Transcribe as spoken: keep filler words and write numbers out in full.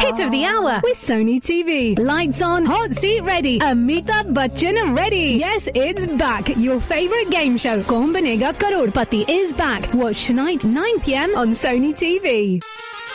Hit of the hour with Sony T V. Lights on, hot seat ready, Amitabh Bachchan ready. Yes, it's back. Your favorite game show, Kaun Banega Crorepati, is back. Watch tonight, nine p.m. on Sony T V.